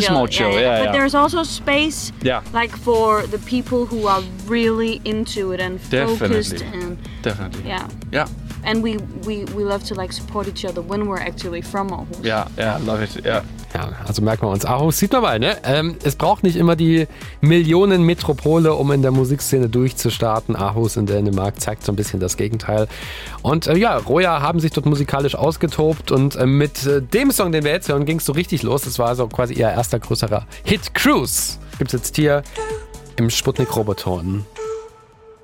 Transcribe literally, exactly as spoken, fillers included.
Mojo, yeah, yeah. yeah, But yeah. there's also space, Yeah. like for the people who are really into it and focused Definitely. and Definitely. yeah. Yeah. And we, we, we love to like support each other when we're actually from Aarhus. Yeah, yeah, love it. Yeah. Ja, also merken wir uns. Aarhus sieht man mal, ne? Ähm, es braucht nicht immer die Millionenmetropole, um in der Musikszene durchzustarten. Aarhus in Dänemark zeigt so ein bisschen das Gegenteil. Und äh, ja, Roja haben sich dort musikalisch ausgetobt und äh, mit äh, dem Song, den wir jetzt hören, ging es so richtig los. Das war also quasi ihr erster größerer Hit. Cruise gibt's jetzt hier im Sputnik Roboton.